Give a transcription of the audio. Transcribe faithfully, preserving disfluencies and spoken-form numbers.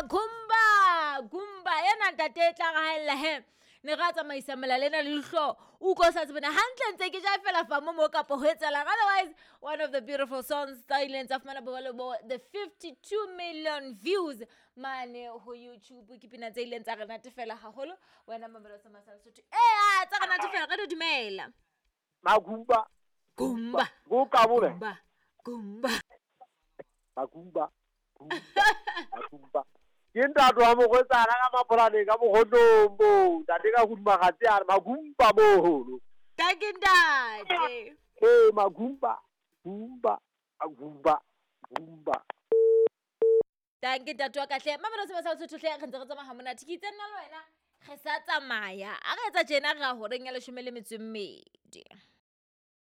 Magumba Gumba ena ntate e tla gaella he ne ga tsamaisa melalena le lehlo o go sa tsebana hantle ntse ke ja fela fa mo mo ka po hetsa la otherwise one of the beautiful songs silence of Manabo the fifty-two million views mane ho YouTube ke pina tse ileng tsa rena tefela haholo wena mamelo sa masala sotho eh tsa rena tefela ka dumela Magumba Gumba go ka bole Gumba Gumba Magumba Magumba ke ntato wa mo go tsana ka mapolane ka bogodombo ntate ka go magatse a Magumba moholo ka ke ntate eh Magumba Gumba Magumba Gumba Thank you tatwa kahle mamelo se ba sa sotho hle ga ntse re tsamaya ha mona tiki tsenna le wena ge sa tsamaya a re etsa jena ga ho reng ya leshome le metsweng mmedi